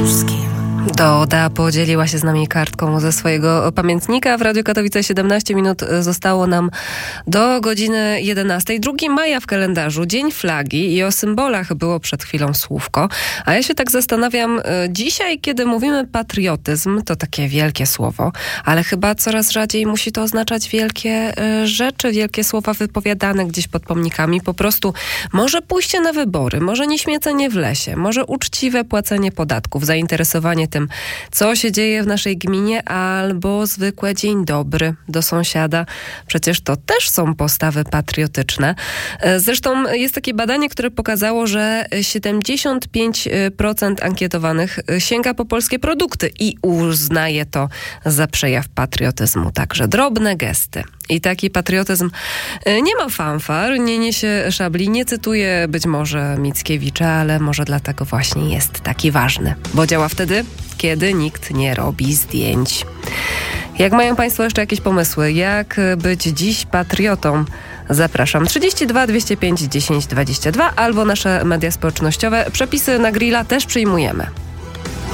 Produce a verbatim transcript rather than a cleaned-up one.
Piłsudskim. Doda podzieliła się z nami kartką ze swojego pamiętnika. W Radiu Katowice siedemnaście minut zostało nam do godziny jedenastej. drugiego maja w kalendarzu, Dzień Flagi, i o symbolach było przed chwilą słówko. A ja się tak zastanawiam, dzisiaj, kiedy mówimy patriotyzm, to takie wielkie słowo, ale chyba coraz rzadziej musi to oznaczać wielkie rzeczy, wielkie słowa wypowiadane gdzieś pod pomnikami. Po prostu może pójście na wybory, może nieśmiecenie w lesie, może uczciwe płacenie podatków, zainteresowanie tym, co się dzieje w naszej gminie, albo zwykłe dzień dobry do sąsiada. Przecież to też są postawy patriotyczne. Zresztą jest takie badanie, które pokazało, że siedemdziesiąt pięć procent ankietowanych sięga po polskie produkty i uznaje to za przejaw patriotyzmu. Także drobne gesty. I taki patriotyzm nie ma fanfar, nie niesie szabli, nie cytuje być może Mickiewicza, ale może dlatego właśnie jest taki ważny, bo działa wtedy, kiedy nikt nie robi zdjęć. Jak mają Państwo jeszcze jakieś pomysły, jak być dziś patriotą? Zapraszam. trzydzieści dwa dwieście pięć dziesięć dwadzieścia dwa albo nasze media społecznościowe. Przepisy na grilla też przyjmujemy.